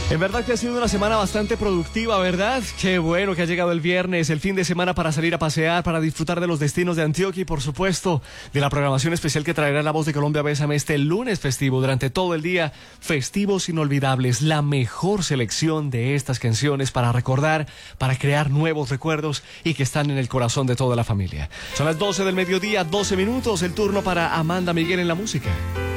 En verdad que ha sido una semana bastante productiva, ¿verdad? Qué bueno que ha llegado el viernes, el fin de semana para salir a pasear, para disfrutar de los destinos de Antioquia y, por supuesto, de la programación especial que traerá La Voz de Colombia Bésame este lunes festivo. Durante todo el día, festivos inolvidables, la mejor selección de estas canciones para recordar, para crear nuevos recuerdos y que están en el corazón de toda la familia. Son las 12 del mediodía, 12 minutos, el turno para Amanda Miguel en la música.